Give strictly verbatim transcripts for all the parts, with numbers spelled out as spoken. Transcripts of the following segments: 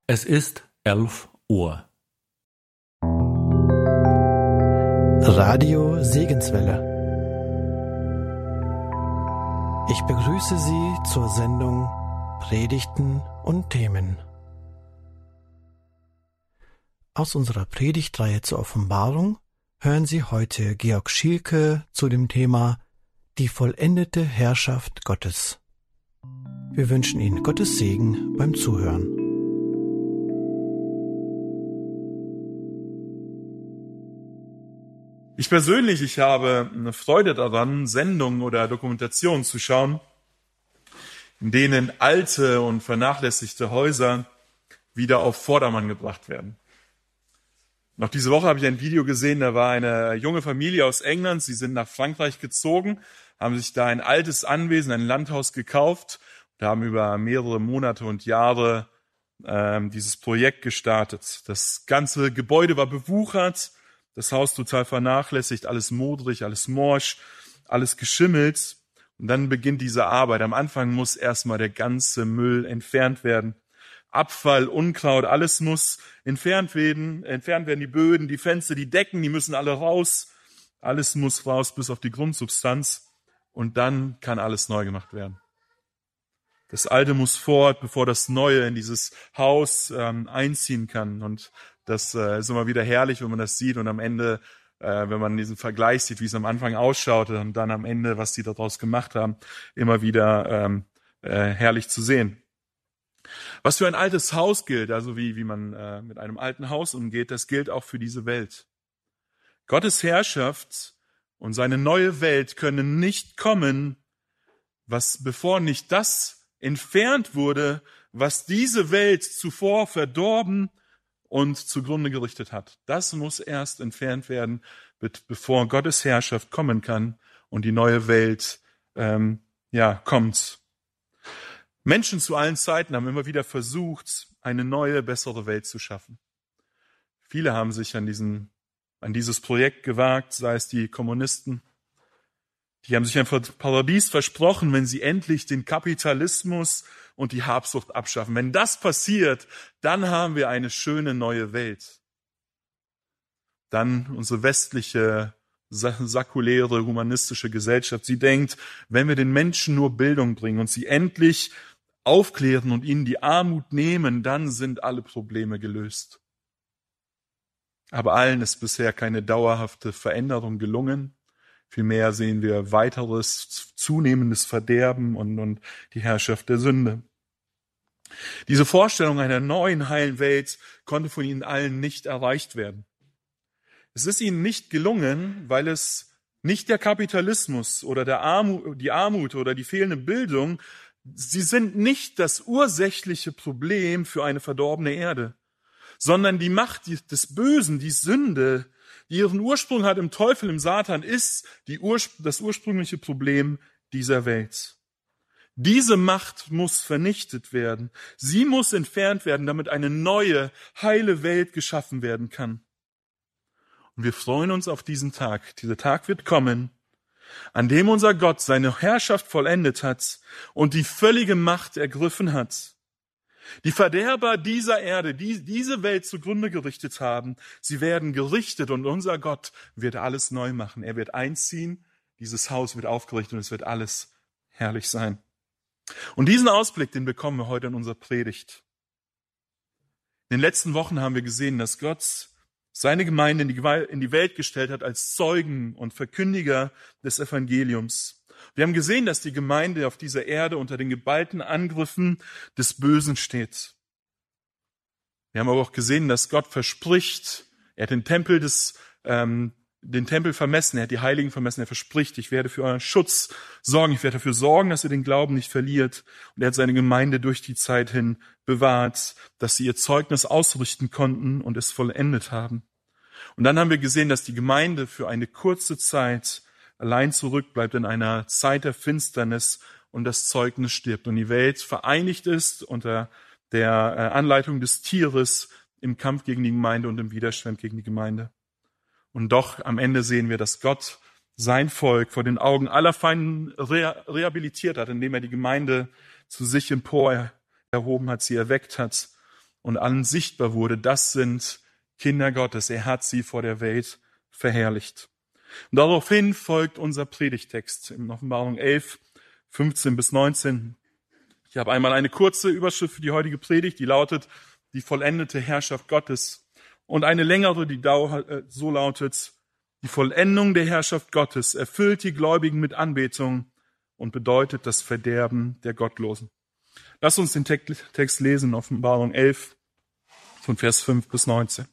Es ist elf Uhr. Radio Segenswelle. Ich begrüße Sie zur Sendung Predigten und Themen. Aus unserer Predigtreihe zur Offenbarung hören Sie heute Georg Schielke zu dem Thema Die vollendete Herrschaft Gottes. Wir wünschen Ihnen Gottes Segen beim Zuhören. Ich persönlich, ich habe eine Freude daran, Sendungen oder Dokumentationen zu schauen, in denen alte und vernachlässigte Häuser wieder auf Vordermann gebracht werden. Noch diese Woche habe ich ein Video gesehen, da war eine junge Familie aus England, sie sind nach Frankreich gezogen, haben sich da ein altes Anwesen, ein Landhaus gekauft und haben über mehrere Monate und Jahre ähm, dieses Projekt gestartet. Das ganze Gebäude war bewuchert, das Haus total vernachlässigt, alles modrig, alles morsch, alles geschimmelt. Und dann beginnt diese Arbeit. Am Anfang muss erstmal der ganze Müll entfernt werden. Abfall, Unkraut, alles muss entfernt werden. Entfernt werden die Böden, die Fenster, die Decken, die müssen alle raus. Alles muss raus bis auf die Grundsubstanz. Und dann kann alles neu gemacht werden. Das Alte muss fort, bevor das Neue in dieses Haus ähm, einziehen kann. Und das äh, ist immer wieder herrlich, wenn man das sieht und am Ende, äh, wenn man diesen Vergleich sieht, wie es am Anfang ausschaute und dann am Ende, was die daraus gemacht haben, immer wieder ähm, äh, herrlich zu sehen. Was für ein altes Haus gilt, also wie, wie man äh, mit einem alten Haus umgeht, das gilt auch für diese Welt. Gottes Herrschaft und seine neue Welt können nicht kommen, was bevor nicht das entfernt wurde, was diese Welt zuvor verdorben und zugrunde gerichtet hat. Das muss erst entfernt werden, bevor Gottes Herrschaft kommen kann und die neue Welt ähm, ja kommt. Menschen zu allen Zeiten haben immer wieder versucht, eine neue, bessere Welt zu schaffen. Viele haben sich an, diesen, an dieses Projekt gewagt, sei es die Kommunisten. Die haben sich ein Paradies versprochen, wenn sie endlich den Kapitalismus und die Habsucht abschaffen. Wenn das passiert, dann haben wir eine schöne neue Welt. Dann unsere westliche, säkuläre, humanistische Gesellschaft. Sie denkt, wenn wir den Menschen nur Bildung bringen und sie endlich aufklären und ihnen die Armut nehmen, dann sind alle Probleme gelöst. Aber allen ist bisher keine dauerhafte Veränderung gelungen. Vielmehr sehen wir weiteres, zunehmendes Verderben und, und die Herrschaft der Sünde. Diese Vorstellung einer neuen, heilen Welt konnte von ihnen allen nicht erreicht werden. Es ist ihnen nicht gelungen, weil es nicht der Kapitalismus oder der Armut, die Armut oder die fehlende Bildung, sie sind nicht das ursächliche Problem für eine verdorbene Erde, sondern die Macht des Bösen, die Sünde, die ihren Ursprung hat im Teufel, im Satan, ist die Urspr- das ursprüngliche Problem dieser Welt. Diese Macht muss vernichtet werden. Sie muss entfernt werden, damit eine neue, heile Welt geschaffen werden kann. Und wir freuen uns auf diesen Tag. Dieser Tag wird kommen, an dem unser Gott seine Herrschaft vollendet hat und die völlige Macht ergriffen hat. Die Verderber dieser Erde, die diese Welt zugrunde gerichtet haben, sie werden gerichtet und unser Gott wird alles neu machen. Er wird einziehen, dieses Haus wird aufgerichtet und es wird alles herrlich sein. Und diesen Ausblick, den bekommen wir heute in unserer Predigt. In den letzten Wochen haben wir gesehen, dass Gott seine Gemeinde in die, in die Welt gestellt hat als Zeugen und Verkündiger des Evangeliums. Wir haben gesehen, dass die Gemeinde auf dieser Erde unter den geballten Angriffen des Bösen steht. Wir haben aber auch gesehen, dass Gott verspricht, er hat den Tempel des, ähm, den Tempel vermessen, er hat die Heiligen vermessen, er verspricht, ich werde für euren Schutz sorgen, ich werde dafür sorgen, dass ihr den Glauben nicht verliert. Und er hat seine Gemeinde durch die Zeit hin bewahrt, dass sie ihr Zeugnis ausrichten konnten und es vollendet haben. Und dann haben wir gesehen, dass die Gemeinde für eine kurze Zeit allein zurückbleibt in einer Zeit der Finsternis und das Zeugnis stirbt und die Welt vereinigt ist unter der Anleitung des Tieres im Kampf gegen die Gemeinde und im Widerstand gegen die Gemeinde. Und doch am Ende sehen wir, dass Gott sein Volk vor den Augen aller Feinden rehabilitiert hat, indem er die Gemeinde zu sich empor erhoben hat, sie erweckt hat und allen sichtbar wurde, das sind Kinder Gottes. Er hat sie vor der Welt verherrlicht. Und daraufhin folgt unser Predigtext in Offenbarung elf, fünfzehn bis neunzehn. Ich habe einmal eine kurze Überschrift für die heutige Predigt, die lautet, die vollendete Herrschaft Gottes. Und eine längere, die so lautet, die Vollendung der Herrschaft Gottes erfüllt die Gläubigen mit Anbetung und bedeutet das Verderben der Gottlosen. Lass uns den Text lesen, Offenbarung elf, von Vers fünf bis neunzehn.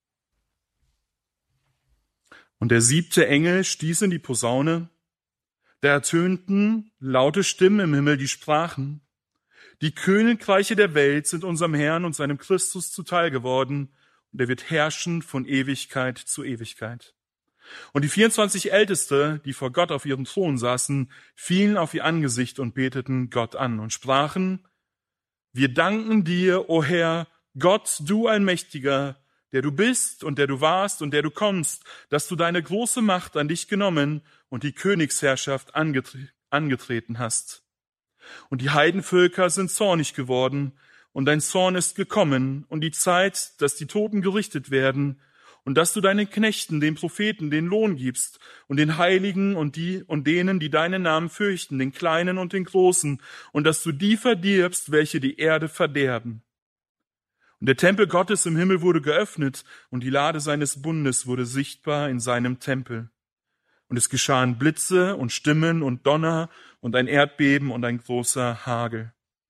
Und der siebte Engel stieß in die Posaune, da ertönten laute Stimmen im Himmel, die sprachen, die Königreiche der Welt sind unserem Herrn und seinem Christus zuteil geworden, und er wird herrschen von Ewigkeit zu Ewigkeit. Und die vierundzwanzig Älteste, die vor Gott auf ihrem Thron saßen, fielen auf ihr Angesicht und beteten Gott an und sprachen, wir danken dir, o Herr, Gott, du Allmächtiger, der du bist und der du warst und der du kommst, dass du deine große Macht an dich genommen und die Königsherrschaft angetre- angetreten hast. Und die Heidenvölker sind zornig geworden, und dein Zorn ist gekommen, und die Zeit, dass die Toten gerichtet werden, und dass du deinen Knechten, den Propheten, den Lohn gibst, und den Heiligen und die und denen, die deinen Namen fürchten, den Kleinen und den Großen, und dass du die verdirbst, welche die Erde verderben. Und der Tempel Gottes im Himmel wurde geöffnet, und die Lade seines Bundes wurde sichtbar in seinem Tempel. Und es geschahen Blitze und Stimmen und Donner und ein Erdbeben und ein großer Hagel.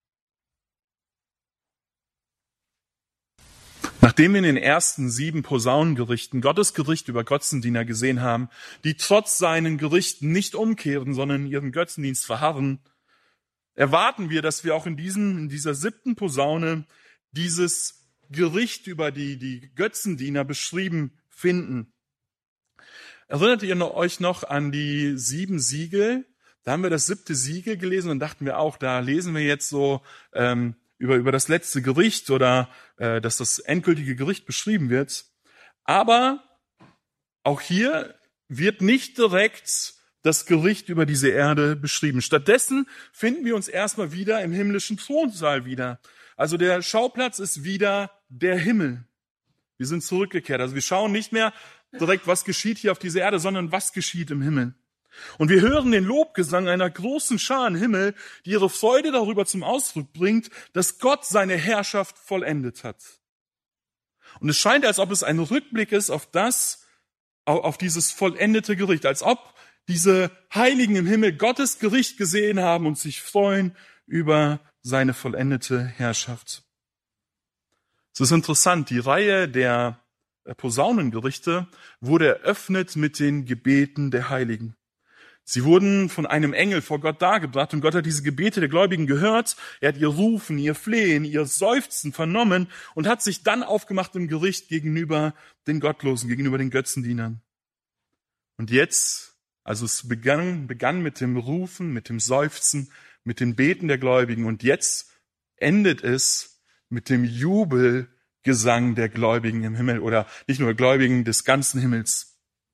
Nachdem wir in den ersten sieben Posaunengerichten Gottes Gericht über Götzendiener gesehen haben, die trotz seinen Gerichten nicht umkehren, sondern in ihren Götzendienst verharren, erwarten wir, dass wir auch in, diesen, in dieser siebten Posaune dieses Gericht über die, die Götzendiener beschrieben finden. Erinnert ihr euch noch an die sieben Siegel? Da haben wir das siebte Siegel gelesen und dachten wir auch, da lesen wir jetzt so ähm, über, über das letzte Gericht oder äh, dass das endgültige Gericht beschrieben wird. Aber auch hier wird nicht direkt das Gericht über diese Erde beschrieben. Stattdessen finden wir uns erstmal wieder im himmlischen Thronsaal wieder. Also der Schauplatz ist wieder der Himmel. Wir sind zurückgekehrt. Also wir schauen nicht mehr direkt, was geschieht hier auf dieser Erde, sondern was geschieht im Himmel. Und wir hören den Lobgesang einer großen Schar im Himmel, die ihre Freude darüber zum Ausdruck bringt, dass Gott seine Herrschaft vollendet hat. Und es scheint, als ob es ein Rückblick ist auf das, auf dieses vollendete Gericht, als ob diese Heiligen im Himmel Gottes Gericht gesehen haben und sich freuen über seine vollendete Herrschaft. Es ist interessant, die Reihe der Posaunengerichte wurde eröffnet mit den Gebeten der Heiligen. Sie wurden von einem Engel vor Gott dargebracht und Gott hat diese Gebete der Gläubigen gehört. Er hat ihr Rufen, ihr Flehen, ihr Seufzen vernommen und hat sich dann aufgemacht im Gericht gegenüber den Gottlosen, gegenüber den Götzendienern. Und jetzt, also es begann, begann mit dem Rufen, mit dem Seufzen, mit den Beten der Gläubigen und jetzt endet es mit dem Jubelgesang der Gläubigen im Himmel oder nicht nur der Gläubigen des ganzen Himmels.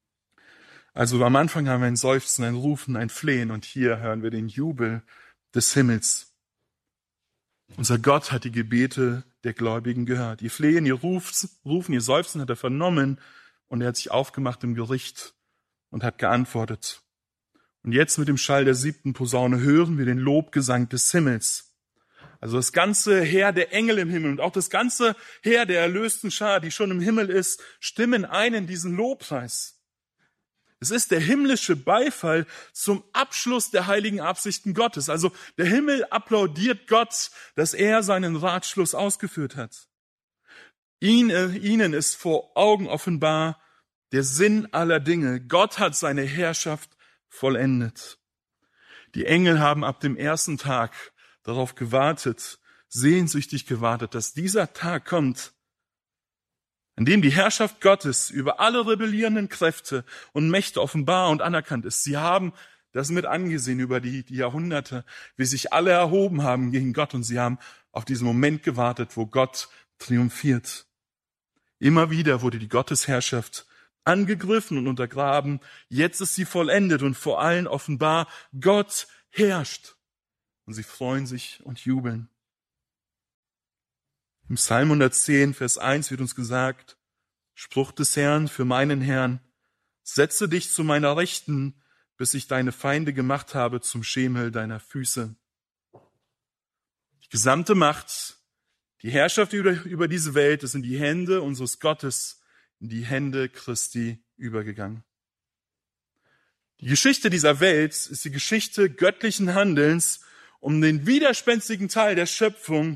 Also am Anfang haben wir ein Seufzen, ein Rufen, ein Flehen und hier hören wir den Jubel des Himmels. Unser Gott hat die Gebete der Gläubigen gehört. Ihr Flehen, ihr Rufen, ihr Seufzen hat er vernommen und er hat sich aufgemacht im Gericht und hat geantwortet. Und jetzt mit dem Schall der siebten Posaune hören wir den Lobgesang des Himmels. Also das ganze Heer der Engel im Himmel und auch das ganze Heer der erlösten Schar, die schon im Himmel ist, stimmen ein in diesen Lobpreis. Es ist der himmlische Beifall zum Abschluss der heiligen Absichten Gottes. Also der Himmel applaudiert Gott, dass er seinen Ratschluss ausgeführt hat. Ihnen ist vor Augen offenbar der Sinn aller Dinge. Gott hat seine Herrschaft vollendet. Die Engel haben ab dem ersten Tag darauf gewartet, sehnsüchtig gewartet, dass dieser Tag kommt, an dem die Herrschaft Gottes über alle rebellierenden Kräfte und Mächte offenbar und anerkannt ist. Sie haben das mit angesehen über die, die Jahrhunderte, wie sich alle erhoben haben gegen Gott und sie haben auf diesen Moment gewartet, wo Gott triumphiert. Immer wieder wurde die Gottesherrschaft angegriffen und untergraben. Jetzt ist sie vollendet und vor allen offenbar, Gott herrscht. Und sie freuen sich und jubeln. Im Psalm hundertzehn, Vers eins wird uns gesagt, Spruch des Herrn für meinen Herrn, setze dich zu meiner Rechten, bis ich deine Feinde gemacht habe zum Schemel deiner Füße. Die gesamte Macht, die Herrschaft über, über diese Welt ist in die Hände unseres Gottes, in die Hände Christi übergegangen. Die Geschichte dieser Welt ist die Geschichte göttlichen Handelns, um den widerspenstigen Teil der Schöpfung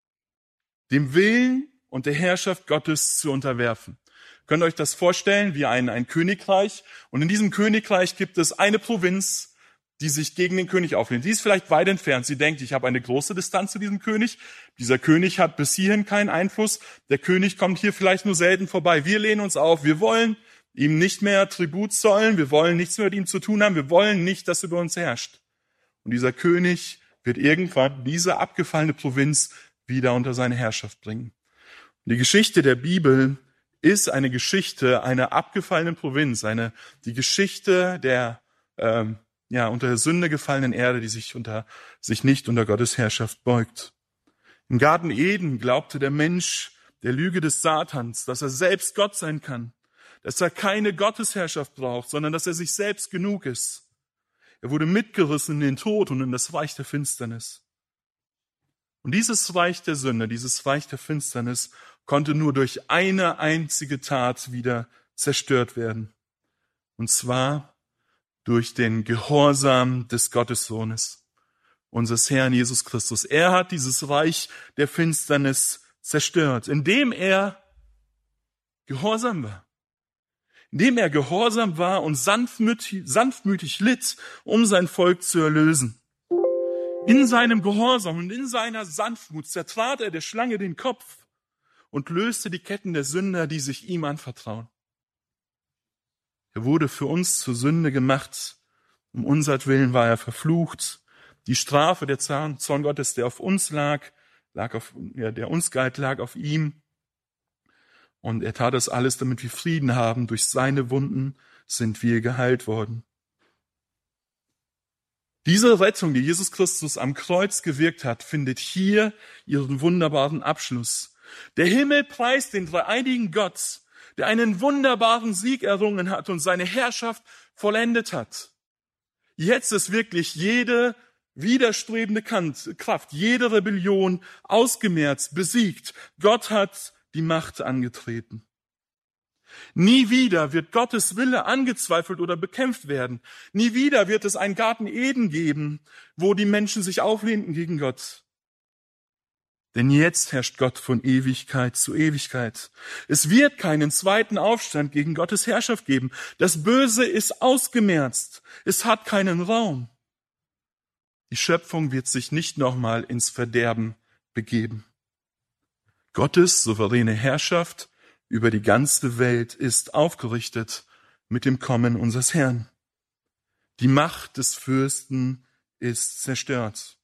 dem Willen und der Herrschaft Gottes zu unterwerfen. Könnt ihr euch das vorstellen wie ein, ein Königreich? Und in diesem Königreich gibt es eine Provinz, die sich gegen den König auflehnt. Die ist vielleicht weit entfernt. Sie denkt, ich habe eine große Distanz zu diesem König. Dieser König hat bis hierhin keinen Einfluss. Der König kommt hier vielleicht nur selten vorbei. Wir lehnen uns auf. Wir wollen ihm nicht mehr Tribut zollen. Wir wollen nichts mehr mit ihm zu tun haben. Wir wollen nicht, dass er über uns herrscht. Und dieser König wird irgendwann diese abgefallene Provinz wieder unter seine Herrschaft bringen. Und die Geschichte der Bibel ist eine Geschichte einer abgefallenen Provinz, eine die Geschichte der ähm, ja unter der Sünde gefallenen Erde, die sich unter sich nicht unter Gottes Herrschaft beugt. Im Garten Eden glaubte der Mensch der Lüge des Satans, dass er selbst Gott sein kann, dass er keine Gottesherrschaft braucht, sondern dass er sich selbst genug ist. Er wurde mitgerissen in den Tod und in das Reich der Finsternis. Und dieses Reich der Sünde, dieses Reich der Finsternis konnte nur durch eine einzige Tat wieder zerstört werden. Und zwar durch den Gehorsam des Gottessohnes, unseres Herrn Jesus Christus. Er hat dieses Reich der Finsternis zerstört, indem er gehorsam war. Indem er gehorsam war und sanftmütig, sanftmütig litt, um sein Volk zu erlösen. In seinem Gehorsam und in seiner Sanftmut zertrat er der Schlange den Kopf und löste die Ketten der Sünder, die sich ihm anvertrauen. Er wurde für uns zur Sünde gemacht. Um unsertwillen war er verflucht. Die Strafe, der Zorn Gottes, der auf uns lag, lag auf, ja, der uns galt, lag auf ihm. Und er tat das alles, damit wir Frieden haben. Durch seine Wunden sind wir geheilt worden. Diese Rettung, die Jesus Christus am Kreuz gewirkt hat, findet hier ihren wunderbaren Abschluss. Der Himmel preist den dreieinigen Gott, der einen wunderbaren Sieg errungen hat und seine Herrschaft vollendet hat. Jetzt ist wirklich jede widerstrebende Kraft, jede Rebellion ausgemerzt, besiegt. Gott hat die Macht angetreten. Nie wieder wird Gottes Wille angezweifelt oder bekämpft werden. Nie wieder wird es einen Garten Eden geben, wo die Menschen sich auflehnten gegen Gott. Denn jetzt herrscht Gott von Ewigkeit zu Ewigkeit. Es wird keinen zweiten Aufstand gegen Gottes Herrschaft geben. Das Böse ist ausgemerzt. Es hat keinen Raum. Die Schöpfung wird sich nicht nochmal ins Verderben begeben. Gottes souveräne Herrschaft über die ganze Welt ist aufgerichtet mit dem Kommen unseres Herrn. Die Macht des Fürsten ist zerstört.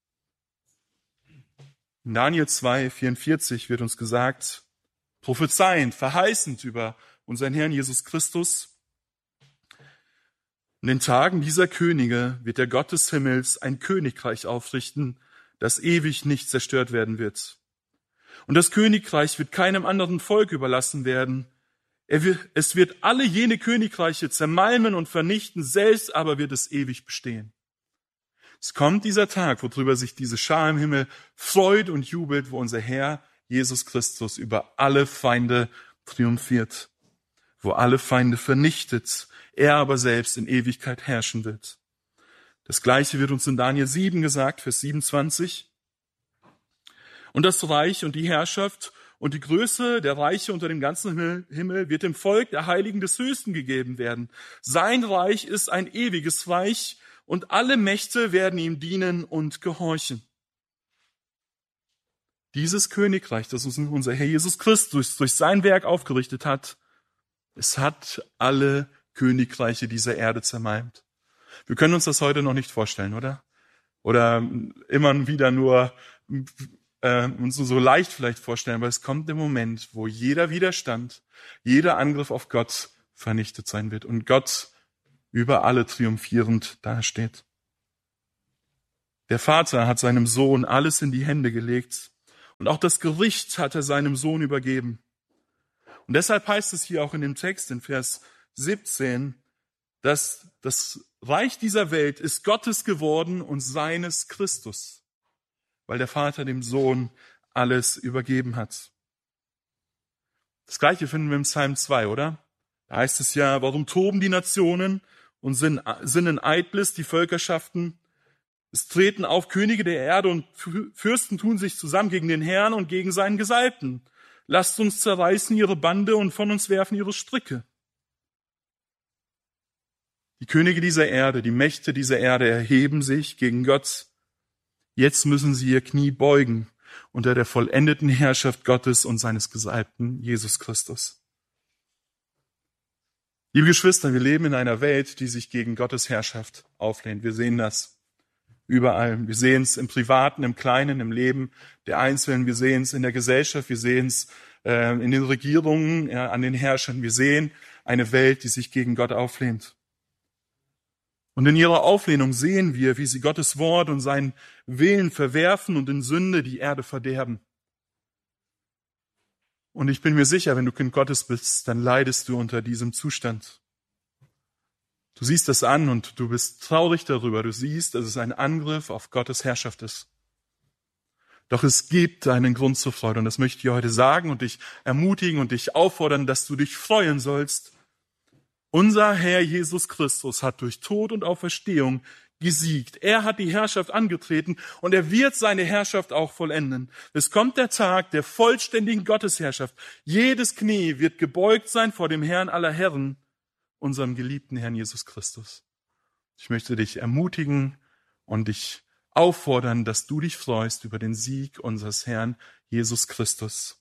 In Daniel zwei, vierundvierzig wird uns gesagt, prophezeiend, verheißend über unseren Herrn Jesus Christus: In den Tagen dieser Könige wird der Gott des Himmels ein Königreich aufrichten, das ewig nicht zerstört werden wird. Und das Königreich wird keinem anderen Volk überlassen werden. Er wird, es wird alle jene Königreiche zermalmen und vernichten, selbst aber wird es ewig bestehen. Es kommt dieser Tag, worüber sich diese Schar im Himmel freut und jubelt, wo unser Herr Jesus Christus über alle Feinde triumphiert, wo alle Feinde vernichtet, er aber selbst in Ewigkeit herrschen wird. Das Gleiche wird uns in Daniel sieben gesagt, Vers siebenundzwanzig. Und das Reich und die Herrschaft und die Größe der Reiche unter dem ganzen Himmel wird dem Volk der Heiligen des Höchsten gegeben werden. Sein Reich ist ein ewiges Reich und alle Mächte werden ihm dienen und gehorchen. Dieses Königreich, das uns unser Herr Jesus Christus durch sein Werk aufgerichtet hat, es hat alle Königreiche dieser Erde zermalmt. Wir können uns das heute noch nicht vorstellen, oder? Oder immer wieder nur äh, uns so leicht vielleicht vorstellen, aber es kommt der Moment, wo jeder Widerstand, jeder Angriff auf Gott vernichtet sein wird und Gott über alle triumphierend dasteht. Der Vater hat seinem Sohn alles in die Hände gelegt Und auch das Gericht hat er seinem Sohn übergeben. Und deshalb heißt es hier auch in dem Text in Vers siebzehn, dass das Reich dieser Welt ist Gottes geworden und seines Christus, weil der Vater dem Sohn alles übergeben hat. Das Gleiche finden wir im Psalm zwei, oder? Da heißt es ja, warum toben die Nationen und sinnen Eitles die Völkerschaften? Es treten auf Könige der Erde und Fürsten tun sich zusammen gegen den Herrn und gegen seinen Gesalbten. Lasst uns zerreißen ihre Bande und von uns werfen ihre Stricke. Die Könige dieser Erde, die Mächte dieser Erde erheben sich gegen Gott. Jetzt müssen sie ihr Knie beugen unter der vollendeten Herrschaft Gottes und seines Gesalbten Jesus Christus. Liebe Geschwister, wir leben in einer Welt, die sich gegen Gottes Herrschaft auflehnt. Wir sehen das überall. Wir sehen es im Privaten, im Kleinen, im Leben der Einzelnen. Wir sehen es in der Gesellschaft. Wir sehen es äh, in den Regierungen, äh, an den Herrschern. Wir sehen eine Welt, die sich gegen Gott auflehnt. Und in ihrer Auflehnung sehen wir, wie sie Gottes Wort und seinen Willen verwerfen und in Sünde die Erde verderben. Und ich bin mir sicher, wenn du Kind Gottes bist, dann leidest du unter diesem Zustand. Du siehst das an und du bist traurig darüber. Du siehst, dass es ein Angriff auf Gottes Herrschaft ist. Doch es gibt einen Grund zur Freude und das möchte ich dir heute sagen und dich ermutigen und dich auffordern, dass du dich freuen sollst. Unser Herr Jesus Christus hat durch Tod und Auferstehung gesiegt. Er hat die Herrschaft angetreten und er wird seine Herrschaft auch vollenden. Es kommt der Tag der vollständigen Gottesherrschaft. Jedes Knie wird gebeugt sein vor dem Herrn aller Herren, unserem geliebten Herrn Jesus Christus. Ich möchte dich ermutigen und dich auffordern, dass du dich freust über den Sieg unseres Herrn Jesus Christus.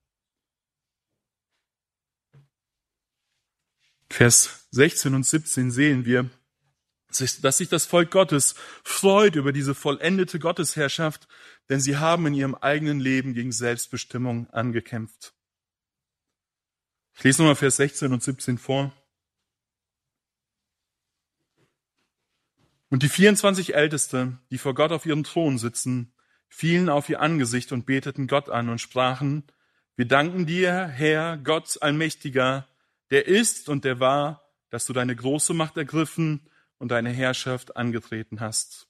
Vers sechzehn und siebzehn sehen wir, dass sich das Volk Gottes freut über diese vollendete Gottesherrschaft, denn sie haben in ihrem eigenen Leben gegen Selbstbestimmung angekämpft. Ich lese nochmal Vers sechzehn und siebzehn vor. Und die vierundzwanzig Älteste, die vor Gott auf ihren Thron sitzen, fielen auf ihr Angesicht und beteten Gott an und sprachen, wir danken dir, Herr, Gott Allmächtiger, der ist und der war, dass du deine große Macht ergriffen und deine Herrschaft angetreten hast.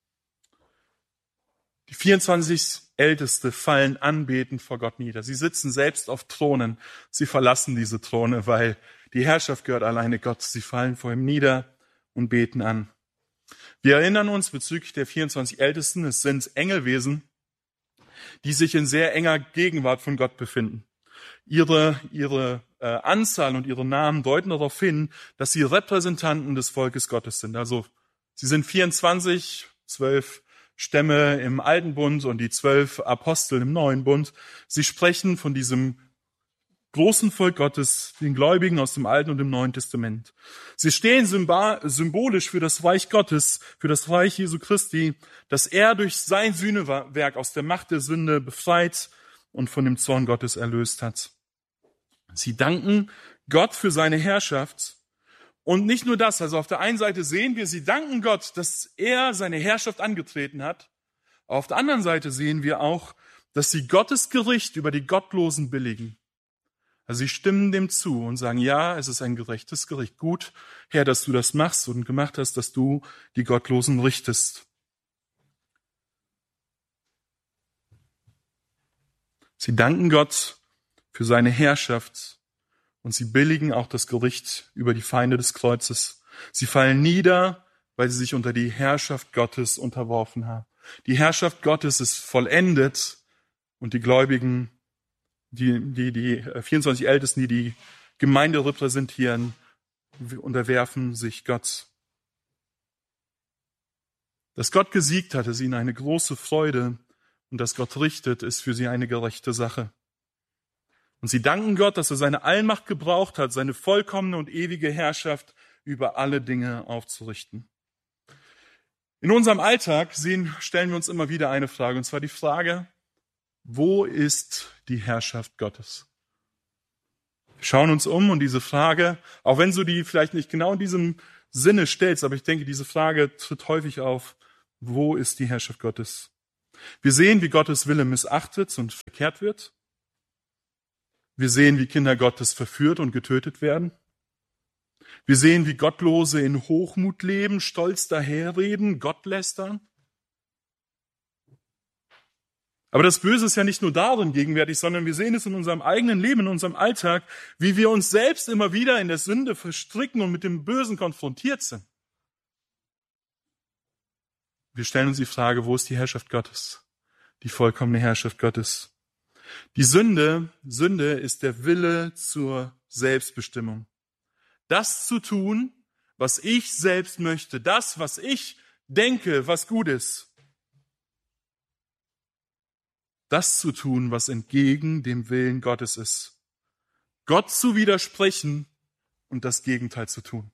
Die vierundzwanzig Älteste fallen anbetend vor Gott nieder. Sie sitzen selbst auf Thronen. Sie verlassen diese Throne, weil die Herrschaft gehört alleine Gott. Sie fallen vor ihm nieder und beten an. Wir erinnern uns bezüglich der vierundzwanzig Ältesten, es sind Engelwesen, die sich in sehr enger Gegenwart von Gott befinden. Ihre, ihre äh, Anzahl und ihre Namen deuten darauf hin, dass sie Repräsentanten des Volkes Gottes sind. Also sie sind vierundzwanzig, zwölf Stämme im Alten Bund und die zwölf Apostel im Neuen Bund. Sie sprechen von diesem großen Volk Gottes, den Gläubigen aus dem Alten und dem Neuen Testament. Sie stehen symbolisch für das Reich Gottes, für das Reich Jesu Christi, das er durch sein Sühnewerk aus der Macht der Sünde befreit und von dem Zorn Gottes erlöst hat. Sie danken Gott für seine Herrschaft. Und nicht nur das, also auf der einen Seite sehen wir, sie danken Gott, dass er seine Herrschaft angetreten hat. Auf der anderen Seite sehen wir auch, dass sie Gottes Gericht über die Gottlosen billigen. Also sie stimmen dem zu und sagen, ja, es ist ein gerechtes Gericht. Gut, Herr, dass du das machst und gemacht hast, dass du die Gottlosen richtest. Sie danken Gott für seine Herrschaft und sie billigen auch das Gericht über die Feinde des Kreuzes. Sie fallen nieder, weil sie sich unter die Herrschaft Gottes unterworfen haben. Die Herrschaft Gottes ist vollendet und die Gläubigen, die, die, die vierundzwanzig Ältesten, die die Gemeinde repräsentieren, unterwerfen sich Gott. Dass Gott gesiegt hat, ist ihnen eine große Freude. Und dass Gott richtet, ist für sie eine gerechte Sache. Und sie danken Gott, dass er seine Allmacht gebraucht hat, seine vollkommene und ewige Herrschaft über alle Dinge aufzurichten. In unserem Alltag sehen, stellen wir uns immer wieder eine Frage, und zwar die Frage, wo ist die Herrschaft Gottes? Wir schauen uns um und diese Frage, auch wenn du die vielleicht nicht genau in diesem Sinne stellst, aber ich denke, diese Frage tritt häufig auf, wo ist die Herrschaft Gottes? Wir sehen, wie Gottes Wille missachtet und verkehrt wird. Wir sehen, wie Kinder Gottes verführt und getötet werden. Wir sehen, wie Gottlose in Hochmut leben, stolz daherreden, Gott lästern. Aber das Böse ist ja nicht nur darin gegenwärtig, sondern wir sehen es in unserem eigenen Leben, in unserem Alltag, wie wir uns selbst immer wieder in der Sünde verstricken und mit dem Bösen konfrontiert sind. Wir stellen uns die Frage, wo ist die Herrschaft Gottes? Die vollkommene Herrschaft Gottes. Die Sünde, Sünde ist der Wille zur Selbstbestimmung. Das zu tun, was ich selbst möchte, das, was ich denke, was gut ist. Das zu tun, was entgegen dem Willen Gottes ist. Gott zu widersprechen und das Gegenteil zu tun.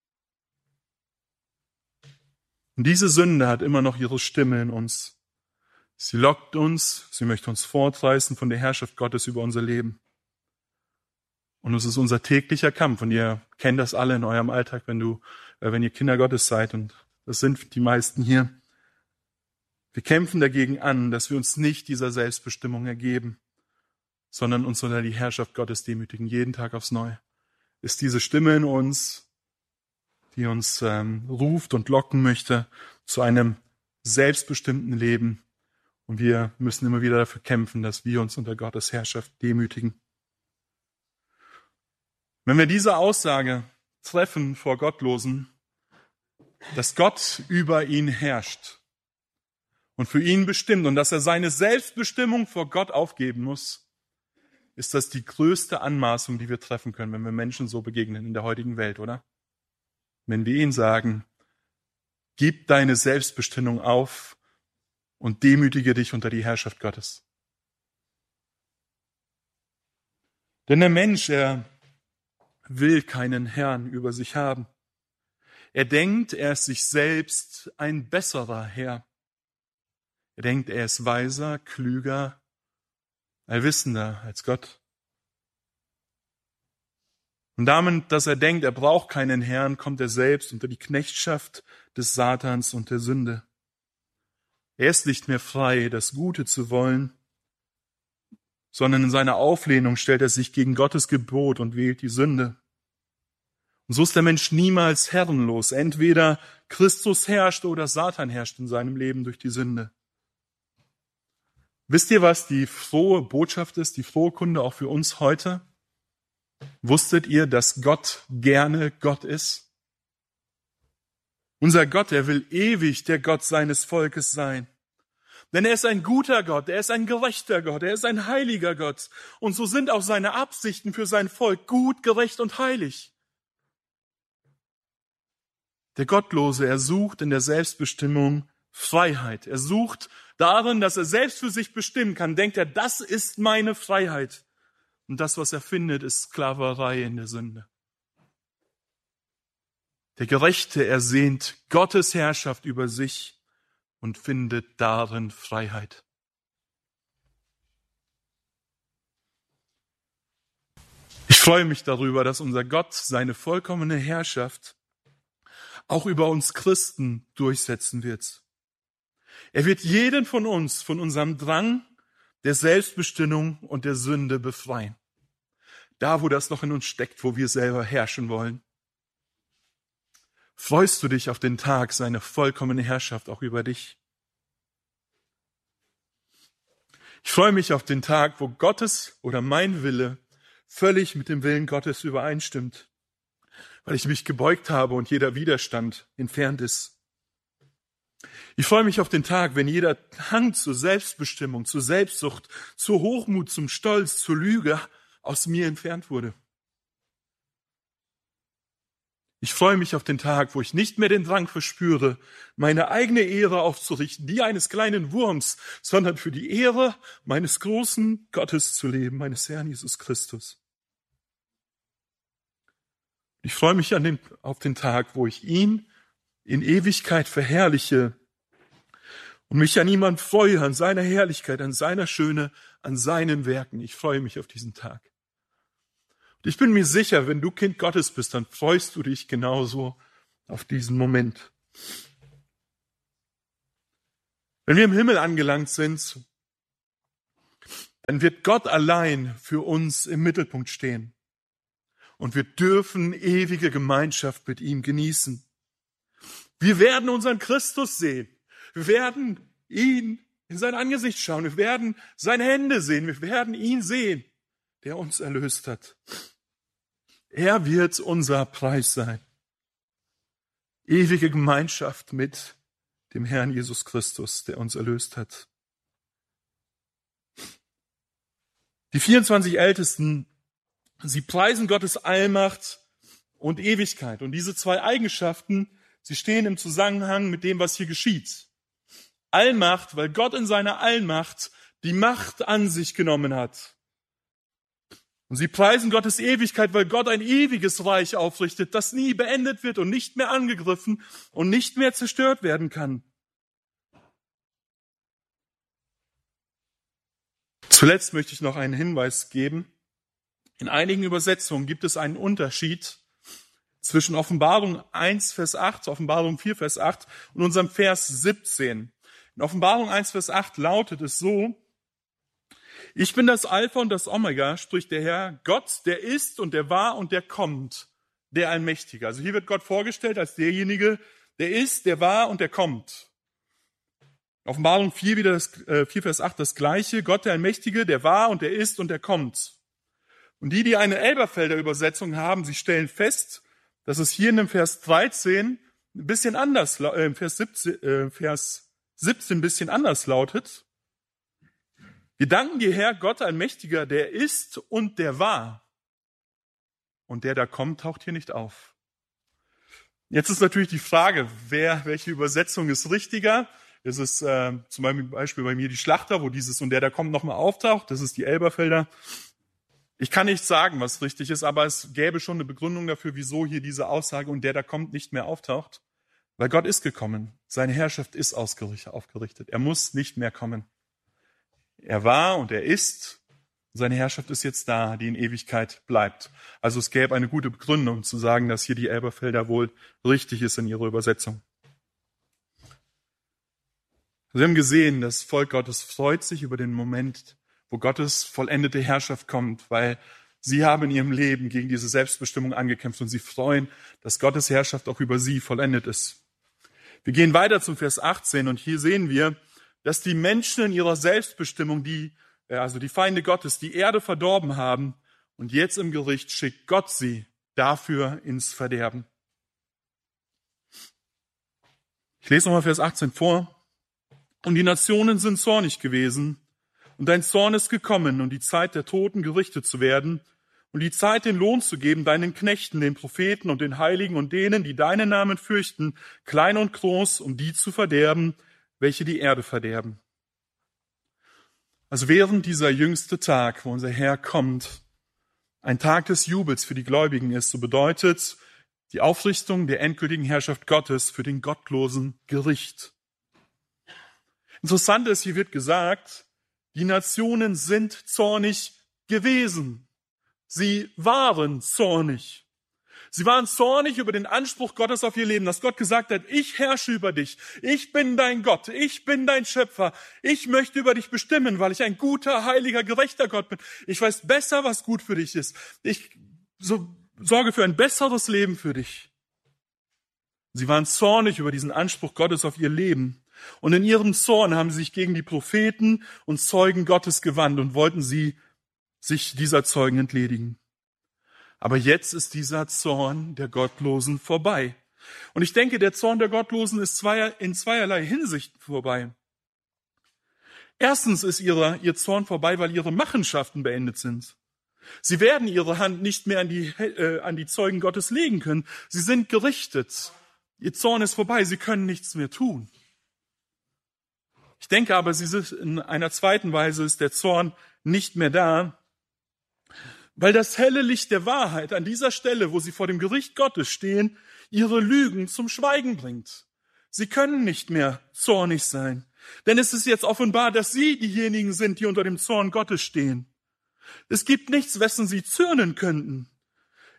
Und diese Sünde hat immer noch ihre Stimme in uns. Sie lockt uns, sie möchte uns fortreißen von der Herrschaft Gottes über unser Leben. Und es ist unser täglicher Kampf. Und ihr kennt das alle in eurem Alltag, wenn du, äh, wenn ihr Kinder Gottes seid. Und das sind die meisten hier. Wir kämpfen dagegen an, dass wir uns nicht dieser Selbstbestimmung ergeben, sondern uns unter die Herrschaft Gottes demütigen, jeden Tag aufs Neue. Ist diese Stimme in uns, die uns ähm, ruft und locken möchte zu einem selbstbestimmten Leben. Und wir müssen immer wieder dafür kämpfen, dass wir uns unter Gottes Herrschaft demütigen. Wenn wir diese Aussage treffen vor Gottlosen, dass Gott über ihn herrscht und für ihn bestimmt und dass er seine Selbstbestimmung vor Gott aufgeben muss, ist das die größte Anmaßung, die wir treffen können, wenn wir Menschen so begegnen in der heutigen Welt, oder? Wenn wir ihnen sagen, gib deine Selbstbestimmung auf und demütige dich unter die Herrschaft Gottes. Denn der Mensch, er will keinen Herrn über sich haben. Er denkt, er ist sich selbst ein besserer Herr. Er denkt, er ist weiser, klüger, allwissender als Gott. Und damit, dass er denkt, er braucht keinen Herrn, kommt er selbst unter die Knechtschaft des Satans und der Sünde. Er ist nicht mehr frei, das Gute zu wollen, sondern in seiner Auflehnung stellt er sich gegen Gottes Gebot und wählt die Sünde. Und so ist der Mensch niemals herrenlos. Entweder Christus herrscht oder Satan herrscht in seinem Leben durch die Sünde. Wisst ihr, was die frohe Botschaft ist, die frohe Kunde auch für uns heute? Wusstet ihr, dass Gott gerne Gott ist? Unser Gott, er will ewig der Gott seines Volkes sein. Denn er ist ein guter Gott, er ist ein gerechter Gott, er ist ein heiliger Gott. Und so sind auch seine Absichten für sein Volk gut, gerecht und heilig. Der Gottlose, er sucht in der Selbstbestimmung Freiheit. Er sucht darin, dass er selbst für sich bestimmen kann. Denkt er, das ist meine Freiheit. Und das, was er findet, ist Sklaverei in der Sünde. Der Gerechte ersehnt Gottes Herrschaft über sich und findet darin Freiheit. Ich freue mich darüber, dass unser Gott seine vollkommene Herrschaft auch über uns Christen durchsetzen wird. Er wird jeden von uns von unserem Drang der Selbstbestimmung und der Sünde befreien. Da, wo das noch in uns steckt, wo wir selber herrschen wollen. Freust du dich auf den Tag seiner vollkommenen Herrschaft auch über dich? Ich freue mich auf den Tag, wo Gottes oder mein Wille völlig mit dem Willen Gottes übereinstimmt, weil ich mich gebeugt habe und jeder Widerstand entfernt ist. Ich freue mich auf den Tag, wenn jeder Hang zur Selbstbestimmung, zur Selbstsucht, zur Hochmut, zum Stolz, zur Lüge aus mir entfernt wurde. Ich freue mich auf den Tag, wo ich nicht mehr den Drang verspüre, meine eigene Ehre aufzurichten, die eines kleinen Wurms, sondern für die Ehre meines großen Gottes zu leben, meines Herrn Jesus Christus. Ich freue mich an den, auf den Tag, wo ich ihn in Ewigkeit verherrliche und mich an ihm freue, an seiner Herrlichkeit, an seiner Schöne, an seinen Werken. Ich freue mich auf diesen Tag. Und ich bin mir sicher, wenn du Kind Gottes bist, dann freust du dich genauso auf diesen Moment. Wenn wir im Himmel angelangt sind, dann wird Gott allein für uns im Mittelpunkt stehen. Und wir dürfen ewige Gemeinschaft mit ihm genießen. Wir werden unseren Christus sehen. Wir werden ihn in sein Angesicht schauen. Wir werden seine Hände sehen. Wir werden ihn sehen, der uns erlöst hat. Er wird unser Preis sein. Ewige Gemeinschaft mit dem Herrn Jesus Christus, der uns erlöst hat. Die vierundzwanzig Ältesten, sie preisen Gottes Allmacht und Ewigkeit. Und diese zwei Eigenschaften, sie stehen im Zusammenhang mit dem, was hier geschieht. Allmacht, weil Gott in seiner Allmacht die Macht an sich genommen hat. Und sie preisen Gottes Ewigkeit, weil Gott ein ewiges Reich aufrichtet, das nie beendet wird und nicht mehr angegriffen und nicht mehr zerstört werden kann. Zuletzt möchte ich noch einen Hinweis geben. In einigen Übersetzungen gibt es einen Unterschied zwischen Offenbarung eins, Vers acht, Offenbarung vier, Vers acht und unserem Vers siebzehn. In Offenbarung eins, Vers acht lautet es so: Ich bin das Alpha und das Omega, spricht der Herr, Gott, der ist und der war und der kommt, der Allmächtige. Also hier wird Gott vorgestellt als derjenige, der ist, der war und der kommt. Offenbarung vier, wieder das, äh, vier Vers acht, das Gleiche. Gott, der Allmächtige, der war und der ist und der kommt. Und die, die eine Elberfelder Übersetzung haben, sie stellen fest, dass es hier in dem Vers dreizehn ein bisschen anders, äh, Vers siebzehn, äh, Vers siebzehn ein bisschen anders lautet. Wir danken dir, Herr, Gott, Allmächtiger, der ist und der war. Und der da kommt, taucht hier nicht auf. Jetzt ist natürlich die Frage, wer, welche Übersetzung ist richtiger? Das ist äh, zum Beispiel bei mir die Schlachter, wo dieses und der da kommt nochmal auftaucht. Das ist die Elberfelder. Ich kann nicht sagen, was richtig ist, aber es gäbe schon eine Begründung dafür, wieso hier diese Aussage und der da kommt nicht mehr auftaucht. Weil Gott ist gekommen. Seine Herrschaft ist aufgerichtet. Er muss nicht mehr kommen. Er war und er ist. Seine Herrschaft ist jetzt da, die in Ewigkeit bleibt. Also es gäbe eine gute Begründung zu sagen, dass hier die Elberfelder wohl richtig ist in ihrer Übersetzung. Wir haben gesehen, das Volk Gottes freut sich über den Moment, wo Gottes vollendete Herrschaft kommt, weil sie haben in ihrem Leben gegen diese Selbstbestimmung angekämpft und sie freuen, dass Gottes Herrschaft auch über sie vollendet ist. Wir gehen weiter zum Vers achtzehn und hier sehen wir, dass die Menschen in ihrer Selbstbestimmung, die, also die Feinde Gottes, die Erde verdorben haben und jetzt im Gericht schickt Gott sie dafür ins Verderben. Ich lese nochmal Vers achtzehn vor. Und die Nationen sind zornig gewesen, und dein Zorn ist gekommen, um die Zeit der Toten gerichtet zu werden, und die Zeit, den Lohn zu geben, deinen Knechten, den Propheten und den Heiligen und denen, die deinen Namen fürchten, klein und groß, um die zu verderben, welche die Erde verderben. Also während dieser jüngste Tag, wo unser Herr kommt, ein Tag des Jubels für die Gläubigen ist, so bedeutet die Aufrichtung der endgültigen Herrschaft Gottes für den gottlosen Gericht. Interessant ist, hier wird gesagt, die Nationen sind zornig gewesen. Sie waren zornig. Sie waren zornig über den Anspruch Gottes auf ihr Leben, dass Gott gesagt hat, ich herrsche über dich, ich bin dein Gott, ich bin dein Schöpfer, ich möchte über dich bestimmen, weil ich ein guter, heiliger, gerechter Gott bin. Ich weiß besser, was gut für dich ist. Ich so, sorge für ein besseres Leben für dich. Sie waren zornig über diesen Anspruch Gottes auf ihr Leben. Und in ihrem Zorn haben sie sich gegen die Propheten und Zeugen Gottes gewandt und wollten sie sich dieser Zeugen entledigen. Aber jetzt ist dieser Zorn der Gottlosen vorbei. Und ich denke, der Zorn der Gottlosen ist zweier, in zweierlei Hinsicht vorbei. Erstens ist ihre, ihr Zorn vorbei, weil ihre Machenschaften beendet sind. Sie werden ihre Hand nicht mehr an die, äh, an die Zeugen Gottes legen können. Sie sind gerichtet. Ihr Zorn ist vorbei. Sie können nichts mehr tun. Ich denke aber, sie sind in einer zweiten Weise ist der Zorn nicht mehr da, weil das helle Licht der Wahrheit an dieser Stelle, wo sie vor dem Gericht Gottes stehen, ihre Lügen zum Schweigen bringt. Sie können nicht mehr zornig sein, denn es ist jetzt offenbar, dass sie diejenigen sind, die unter dem Zorn Gottes stehen. Es gibt nichts, wessen sie zürnen könnten.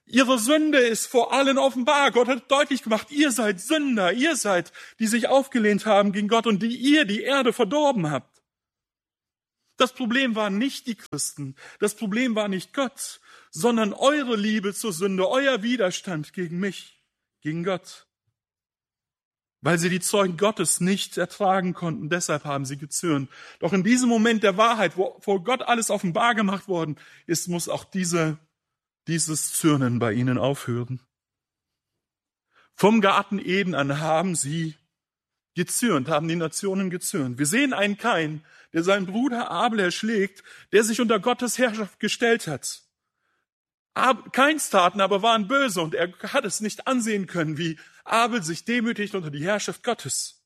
Ihre Sünde ist vor allen offenbar. Gott hat deutlich gemacht, ihr seid Sünder, ihr seid, die sich aufgelehnt haben gegen Gott und die ihr die Erde verdorben habt. Das Problem waren nicht die Christen, das Problem war nicht Gott, sondern eure Liebe zur Sünde, euer Widerstand gegen mich, gegen Gott. Weil sie die Zeugen Gottes nicht ertragen konnten, deshalb haben sie gezürnt. Doch in diesem Moment der Wahrheit, wo vor Gott alles offenbar gemacht worden ist, muss auch diese, dieses Zürnen bei ihnen aufhören. Vom Garten Eden an haben sie gezürnt, haben die Nationen gezürnt. Wir sehen einen Kain, der seinen Bruder Abel erschlägt, der sich unter Gottes Herrschaft gestellt hat. Kains Taten aber waren böse und er hat es nicht ansehen können, wie Abel sich demütigt unter die Herrschaft Gottes.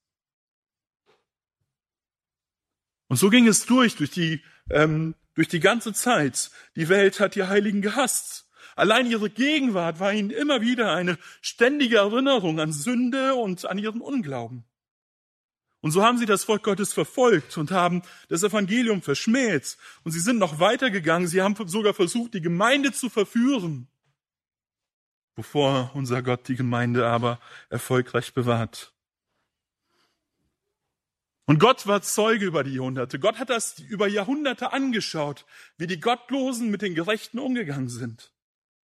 Und so ging es durch, durch die, ähm, durch die ganze Zeit. Die Welt hat die Heiligen gehasst. Allein ihre Gegenwart war ihnen immer wieder eine ständige Erinnerung an Sünde und an ihren Unglauben. Und so haben sie das Volk Gottes verfolgt und haben das Evangelium verschmäht. Und sie sind noch weitergegangen. Sie haben sogar versucht, die Gemeinde zu verführen, bevor unser Gott die Gemeinde aber erfolgreich bewahrt. Und Gott war Zeuge über die Jahrhunderte. Gott hat das über Jahrhunderte angeschaut, wie die Gottlosen mit den Gerechten umgegangen sind.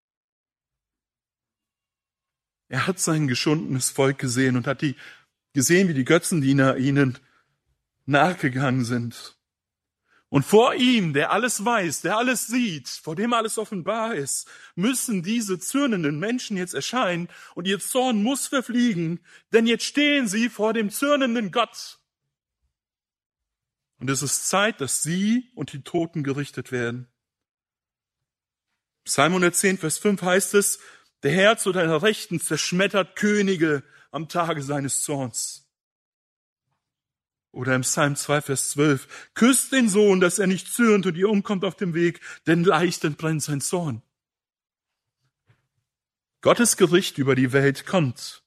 Er hat sein geschundenes Volk gesehen und hat die gesehen, wie die Götzendiener ihnen nachgegangen sind. Und vor ihm, der alles weiß, der alles sieht, vor dem alles offenbar ist, müssen diese zürnenden Menschen jetzt erscheinen und ihr Zorn muss verfliegen, denn jetzt stehen sie vor dem zürnenden Gott. Und es ist Zeit, dass sie und die Toten gerichtet werden. Psalm hundertzehn, Vers fünf heißt es, der Herr zu deiner Rechten zerschmettert Könige am Tage seines Zorns. Oder im Psalm zwei, Vers zwölf, küsst den Sohn, dass er nicht zürnt und ihr umkommt auf dem Weg, denn leicht entbrennt sein Zorn. Gottes Gericht über die Welt kommt.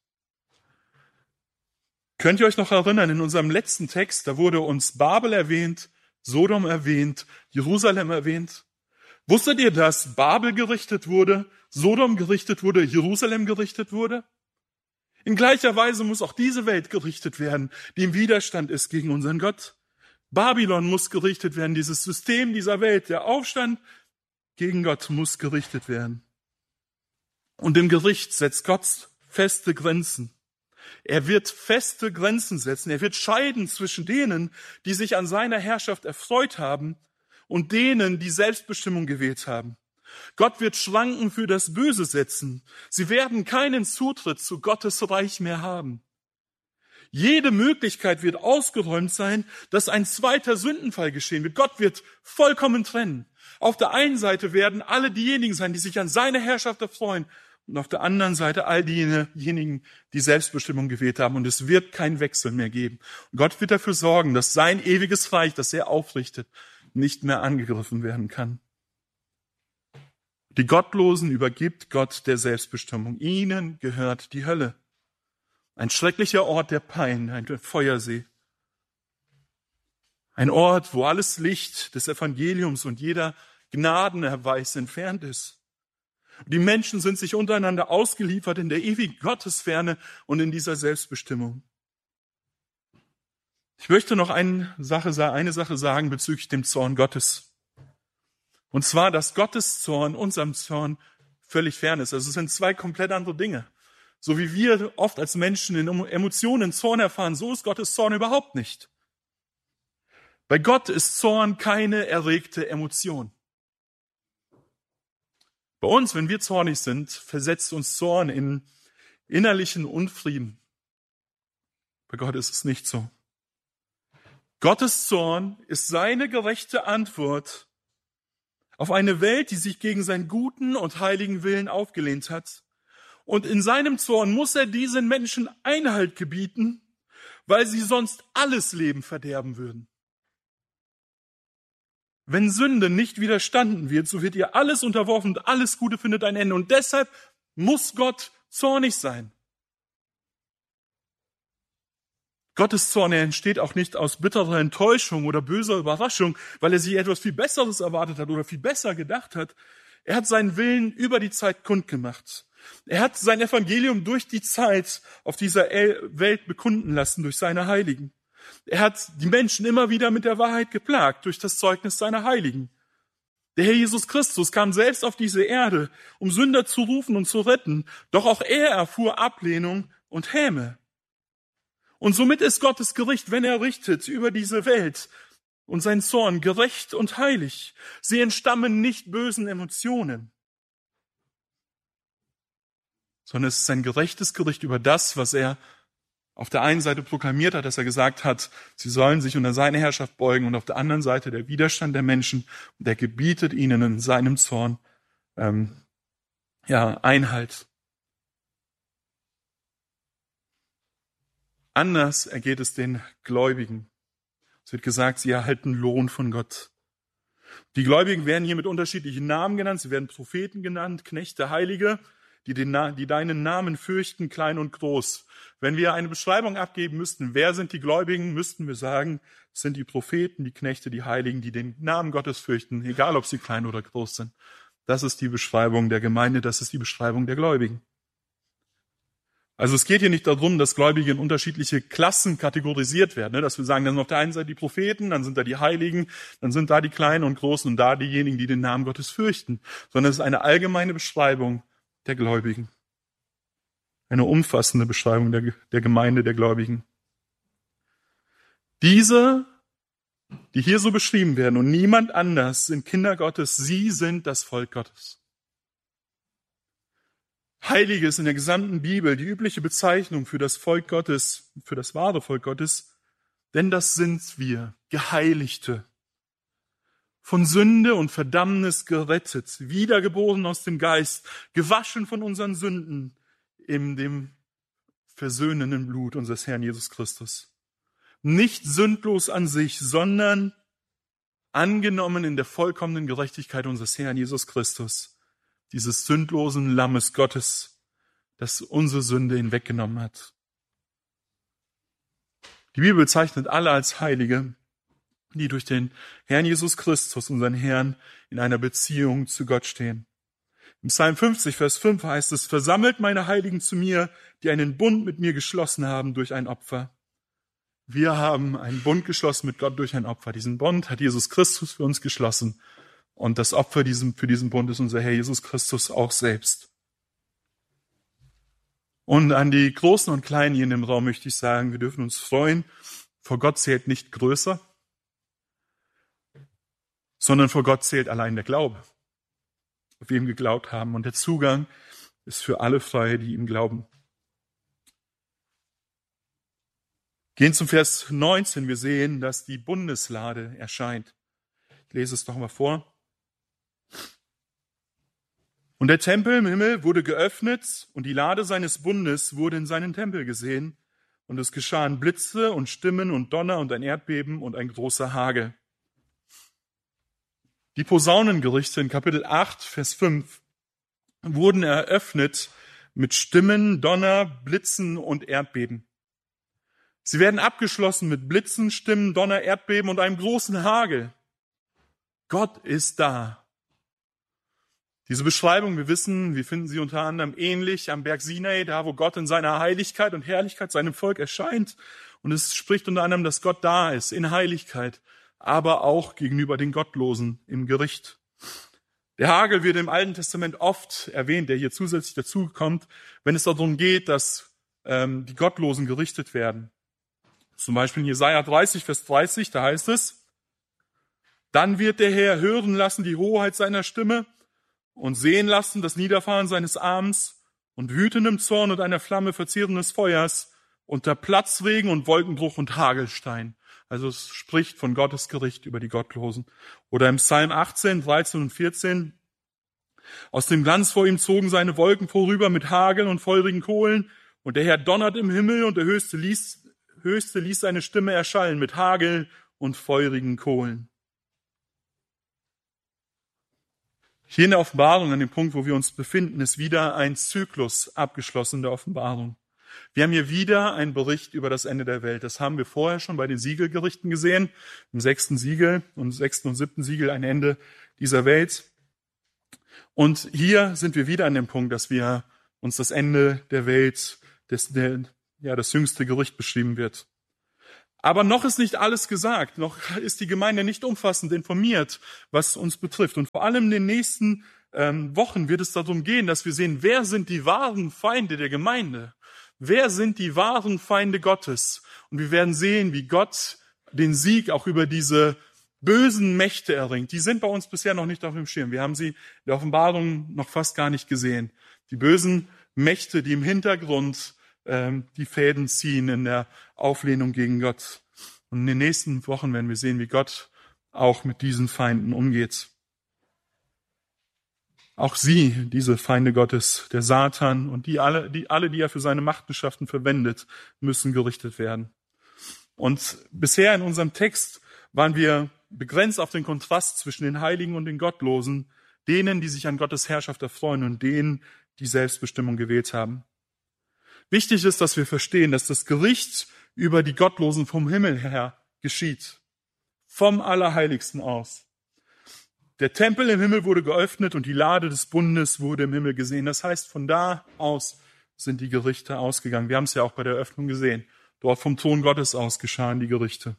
Könnt ihr euch noch erinnern, in unserem letzten Text, da wurde uns Babel erwähnt, Sodom erwähnt, Jerusalem erwähnt. Wusstet ihr, dass Babel gerichtet wurde, Sodom gerichtet wurde, Jerusalem gerichtet wurde? In gleicher Weise muss auch diese Welt gerichtet werden, die im Widerstand ist gegen unseren Gott. Babylon muss gerichtet werden, dieses System dieser Welt, der Aufstand gegen Gott muss gerichtet werden. Und im Gericht setzt Gott feste Grenzen. Er wird feste Grenzen setzen. Er wird scheiden zwischen denen, die sich an seiner Herrschaft erfreut haben und denen, die Selbstbestimmung gewählt haben. Gott wird Schranken für das Böse setzen. Sie werden keinen Zutritt zu Gottes Reich mehr haben. Jede Möglichkeit wird ausgeräumt sein, dass ein zweiter Sündenfall geschehen wird. Gott wird vollkommen trennen. Auf der einen Seite werden alle diejenigen sein, die sich an seiner Herrschaft erfreuen, und auf der anderen Seite all diejenigen, die Selbstbestimmung gewählt haben. Und es wird keinen Wechsel mehr geben. Und Gott wird dafür sorgen, dass sein ewiges Reich, das er aufrichtet, nicht mehr angegriffen werden kann. Die Gottlosen übergibt Gott der Selbstbestimmung. Ihnen gehört die Hölle. Ein schrecklicher Ort der Pein, ein Feuersee. Ein Ort, wo alles Licht des Evangeliums und jeder Gnadenerweis entfernt ist. Die Menschen sind sich untereinander ausgeliefert in der ewigen Gottesferne und in dieser Selbstbestimmung. Ich möchte noch eine Sache, eine Sache sagen bezüglich dem Zorn Gottes. Und zwar, dass Gottes Zorn unserem Zorn völlig fern ist. Also es sind zwei komplett andere Dinge. So wie wir oft als Menschen in Emotionen Zorn erfahren, so ist Gottes Zorn überhaupt nicht. Bei Gott ist Zorn keine erregte Emotion. Bei uns, wenn wir zornig sind, versetzt uns Zorn in innerlichen Unfrieden. Bei Gott ist es nicht so. Gottes Zorn ist seine gerechte Antwort auf eine Welt, die sich gegen seinen guten und heiligen Willen aufgelehnt hat. Und in seinem Zorn muss er diesen Menschen Einhalt gebieten, weil sie sonst alles Leben verderben würden. Wenn Sünde nicht widerstanden wird, so wird ihr alles unterworfen und alles Gute findet ein Ende. Und deshalb muss Gott zornig sein. Gottes Zorn, er entsteht auch nicht aus bitterer Enttäuschung oder böser Überraschung, weil er sich etwas viel Besseres erwartet hat oder viel besser gedacht hat. Er hat seinen Willen über die Zeit kundgemacht. Er hat sein Evangelium durch die Zeit auf dieser Welt bekunden lassen, durch seine Heiligen. Er hat die Menschen immer wieder mit der Wahrheit geplagt, durch das Zeugnis seiner Heiligen. Der Herr Jesus Christus kam selbst auf diese Erde, um Sünder zu rufen und zu retten. Doch auch er erfuhr Ablehnung und Häme. Und somit ist Gottes Gericht, wenn er richtet, über diese Welt und sein Zorn gerecht und heilig. Sie entstammen nicht bösen Emotionen, sondern es ist ein gerechtes Gericht über das, was er auf der einen Seite proklamiert hat, dass er gesagt hat, sie sollen sich unter seine Herrschaft beugen, und auf der anderen Seite der Widerstand der Menschen, und er gebietet ihnen in seinem Zorn ähm, ja Einhalt. Anders ergeht es den Gläubigen. Es wird gesagt, sie erhalten Lohn von Gott. Die Gläubigen werden hier mit unterschiedlichen Namen genannt. Sie werden Propheten genannt, Knechte, Heilige, die, den, die deinen Namen fürchten, klein und groß. Wenn wir eine Beschreibung abgeben müssten, wer sind die Gläubigen, müssten wir sagen, es sind die Propheten, die Knechte, die Heiligen, die den Namen Gottes fürchten, egal ob sie klein oder groß sind. Das ist die Beschreibung der Gemeinde, das ist die Beschreibung der Gläubigen. Also es geht hier nicht darum, dass Gläubige in unterschiedliche Klassen kategorisiert werden, dass wir sagen, dann sind auf der einen Seite die Propheten, dann sind da die Heiligen, dann sind da die Kleinen und Großen und da diejenigen, die den Namen Gottes fürchten, sondern es ist eine allgemeine Beschreibung der Gläubigen. Eine umfassende Beschreibung der, der Gemeinde der Gläubigen. Diese, die hier so beschrieben werden und niemand anders, sind Kinder Gottes, sie sind das Volk Gottes. Heilige ist in der gesamten Bibel die übliche Bezeichnung für das Volk Gottes, für das wahre Volk Gottes, denn das sind wir, Geheiligte, von Sünde und Verdammnis gerettet, wiedergeboren aus dem Geist, gewaschen von unseren Sünden in dem versöhnenden Blut unseres Herrn Jesus Christus. Nicht sündlos an sich, sondern angenommen in der vollkommenen Gerechtigkeit unseres Herrn Jesus Christus, dieses sündlosen Lammes Gottes, das unsere Sünde hinweggenommen hat. Die Bibel bezeichnet alle als Heilige, die durch den Herrn Jesus Christus, unseren Herrn, in einer Beziehung zu Gott stehen. Im Psalm fünfzig, Vers fünf heißt es, versammelt meine Heiligen zu mir, die einen Bund mit mir geschlossen haben durch ein Opfer. Wir haben einen Bund geschlossen mit Gott durch ein Opfer. Diesen Bund hat Jesus Christus für uns geschlossen. Und das Opfer für diesen Bund ist unser Herr Jesus Christus auch selbst. Und an die Großen und Kleinen hier in dem Raum möchte ich sagen, wir dürfen uns freuen. Vor Gott zählt nicht größer, sondern vor Gott zählt allein der Glaube, auf wem wir geglaubt haben. Und der Zugang ist für alle frei, die ihm glauben. Gehen zum Vers neunzehn. Wir sehen, dass die Bundeslade erscheint. Ich lese es doch mal vor. Und der Tempel im Himmel wurde geöffnet und die Lade seines Bundes wurde in seinen Tempel gesehen. Und es geschahen Blitze und Stimmen und Donner und ein Erdbeben und ein großer Hagel. Die Posaunengerichte in Kapitel acht, Vers fünf wurden eröffnet mit Stimmen, Donner, Blitzen und Erdbeben. Sie werden abgeschlossen mit Blitzen, Stimmen, Donner, Erdbeben und einem großen Hagel. Gott ist da. Diese Beschreibung, wir wissen, wir finden sie unter anderem ähnlich am Berg Sinai, da wo Gott in seiner Heiligkeit und Herrlichkeit seinem Volk erscheint. Und es spricht unter anderem, dass Gott da ist in Heiligkeit, aber auch gegenüber den Gottlosen im Gericht. Der Hagel wird im Alten Testament oft erwähnt, der hier zusätzlich dazukommt, wenn es darum geht, dass ähm, die Gottlosen gerichtet werden. Zum Beispiel in Jesaja dreißig, Vers dreißig, da heißt es, dann wird der Herr hören lassen die Hoheit seiner Stimme und sehen lassen das Niederfahren seines Arms und wütendem Zorn und einer Flamme verzehrendes Feuers unter Platzregen und Wolkenbruch und Hagelstein. Also es spricht von Gottes Gericht über die Gottlosen. Oder im Psalm achtzehn, dreizehn und vierzehn. Aus dem Glanz vor ihm zogen seine Wolken vorüber mit Hageln und feurigen Kohlen. Und der Herr donnert im Himmel und der Höchste ließ, Höchste ließ seine Stimme erschallen mit Hagel und feurigen Kohlen. Hier in der Offenbarung, an dem Punkt, wo wir uns befinden, ist wieder ein Zyklus abgeschlossen der Offenbarung. Wir haben hier wieder einen Bericht über das Ende der Welt. Das haben wir vorher schon bei den Siegelgerichten gesehen. Im sechsten Siegel und sechsten und siebten Siegel ein Ende dieser Welt. Und hier sind wir wieder an dem Punkt, dass wir uns das Ende der Welt, des, der, ja, das jüngste Gericht beschrieben wird. Aber noch ist nicht alles gesagt, noch ist die Gemeinde nicht umfassend informiert, was uns betrifft. Und vor allem in den nächsten ähm, Wochen wird es darum gehen, dass wir sehen, wer sind die wahren Feinde der Gemeinde? Wer sind die wahren Feinde Gottes? Und wir werden sehen, wie Gott den Sieg auch über diese bösen Mächte erringt. Die sind bei uns bisher noch nicht auf dem Schirm. Wir haben sie in der Offenbarung noch fast gar nicht gesehen. Die bösen Mächte, die im Hintergrund ähm, die Fäden ziehen in der Auflehnung gegen Gott. Und in den nächsten Wochen werden wir sehen, wie Gott auch mit diesen Feinden umgeht. Auch sie, diese Feinde Gottes, der Satan und die alle, die alle, die er für seine Machenschaften verwendet, müssen gerichtet werden. Und bisher in unserem Text waren wir begrenzt auf den Kontrast zwischen den Heiligen und den Gottlosen, denen, die sich an Gottes Herrschaft erfreuen und denen, die Selbstbestimmung gewählt haben. Wichtig ist, dass wir verstehen, dass das Gericht über die Gottlosen vom Himmel her geschieht. Vom Allerheiligsten aus. Der Tempel im Himmel wurde geöffnet und die Lade des Bundes wurde im Himmel gesehen. Das heißt, von da aus sind die Gerichte ausgegangen. Wir haben es ja auch bei der Eröffnung gesehen. Dort vom Thron Gottes aus geschahen die Gerichte.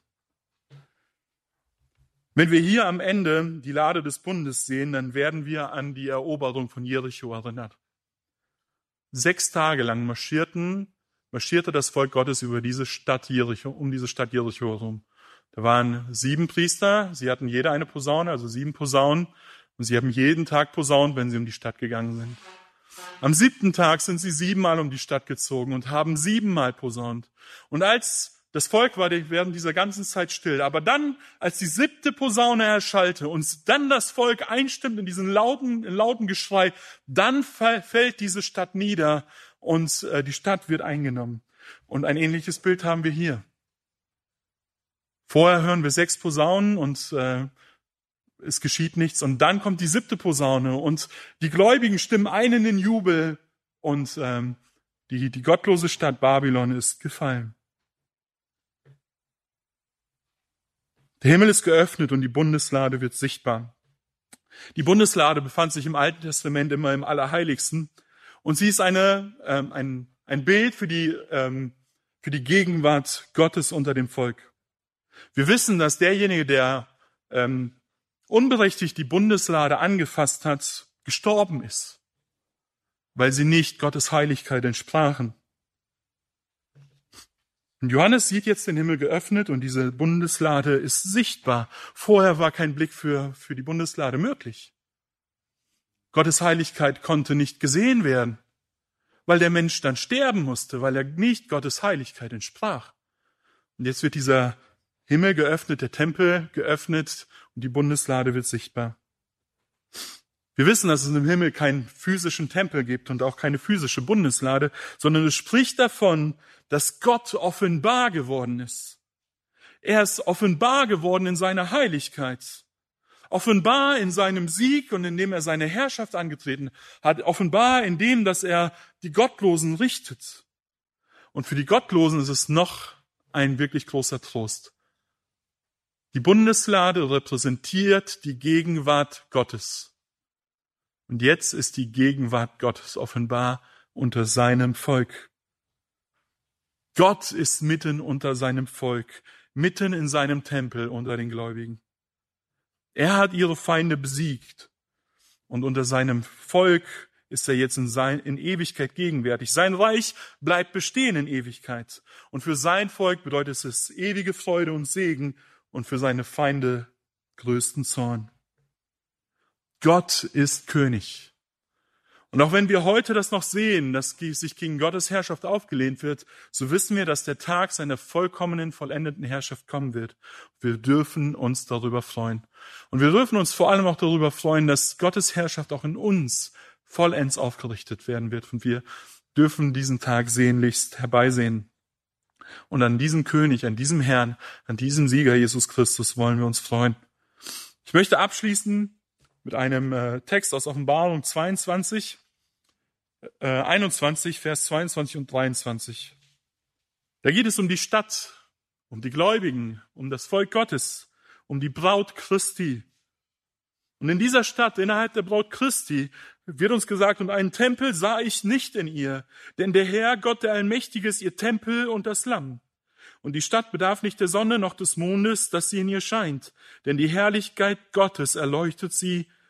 Wenn wir hier am Ende die Lade des Bundes sehen, dann werden wir an die Eroberung von Jericho erinnert. Sechs Tage lang marschierten, marschierte das Volk Gottes über diese Stadt Jericho, um diese Stadt Jericho herum. Da waren sieben Priester, sie hatten jeder eine Posaune, also sieben Posaunen, und sie haben jeden Tag posaunt, wenn sie um die Stadt gegangen sind. Am siebten Tag sind sie siebenmal um die Stadt gezogen und haben siebenmal posaunt. Und als das Volk war während dieser ganzen Zeit still, aber dann, als die siebte Posaune erschallte und dann das Volk einstimmt in diesen lauten, lauten Geschrei, dann fällt diese Stadt nieder und äh, die Stadt wird eingenommen. Und ein ähnliches Bild haben wir hier. Vorher hören wir sechs Posaunen und äh, es geschieht nichts. Und dann kommt die siebte Posaune und die Gläubigen stimmen ein in den Jubel und ähm, die, die gottlose Stadt Babylon ist gefallen. Der Himmel ist geöffnet und die Bundeslade wird sichtbar. Die Bundeslade befand sich im Alten Testament immer im Allerheiligsten und sie ist eine, ähm, ein, ein Bild für die, ähm, für die Gegenwart Gottes unter dem Volk. Wir wissen, dass derjenige, der ähm, unberechtigt die Bundeslade angefasst hat, gestorben ist, weil sie nicht Gottes Heiligkeit entsprachen. Und Johannes sieht jetzt den Himmel geöffnet und diese Bundeslade ist sichtbar. Vorher war kein Blick für, für die Bundeslade möglich. Gottes Heiligkeit konnte nicht gesehen werden, weil der Mensch dann sterben musste, weil er nicht Gottes Heiligkeit entsprach. Und jetzt wird dieser Himmel geöffnet, der Tempel geöffnet und die Bundeslade wird sichtbar. Wir wissen, dass es im Himmel keinen physischen Tempel gibt und auch keine physische Bundeslade, sondern es spricht davon, dass Gott offenbar geworden ist. Er ist offenbar geworden in seiner Heiligkeit, offenbar in seinem Sieg und indem er seine Herrschaft angetreten hat, offenbar in dem, dass er die Gottlosen richtet. Und für die Gottlosen ist es noch ein wirklich großer Trost. Die Bundeslade repräsentiert die Gegenwart Gottes. Und jetzt ist die Gegenwart Gottes offenbar unter seinem Volk. Gott ist mitten unter seinem Volk, mitten in seinem Tempel unter den Gläubigen. Er hat ihre Feinde besiegt und unter seinem Volk ist er jetzt in, sein, in Ewigkeit gegenwärtig. Sein Reich bleibt bestehen in Ewigkeit. Und für sein Volk bedeutet es ewige Freude und Segen und für seine Feinde größten Zorn. Gott ist König. Und auch wenn wir heute das noch sehen, dass sich gegen Gottes Herrschaft aufgelehnt wird, so wissen wir, dass der Tag seiner vollkommenen, vollendeten Herrschaft kommen wird. Wir dürfen uns darüber freuen. Und wir dürfen uns vor allem auch darüber freuen, dass Gottes Herrschaft auch in uns vollends aufgerichtet werden wird. Und wir dürfen diesen Tag sehnlichst herbeisehen. Und an diesem König, an diesem Herrn, an diesem Sieger Jesus Christus wollen wir uns freuen. Ich möchte abschließen mit einem äh, Text aus Offenbarung zweiundzwanzig, äh, einundzwanzig, Vers zweiundzwanzig und dreiundzwanzig. Da geht es um die Stadt, um die Gläubigen, um das Volk Gottes, um die Braut Christi. Und in dieser Stadt, innerhalb der Braut Christi, wird uns gesagt, und einen Tempel sah ich nicht in ihr, denn der Herr, Gott der Allmächtige, ist ihr Tempel und das Lamm. Und die Stadt bedarf nicht der Sonne noch des Mondes, dass sie in ihr scheint, denn die Herrlichkeit Gottes erleuchtet sie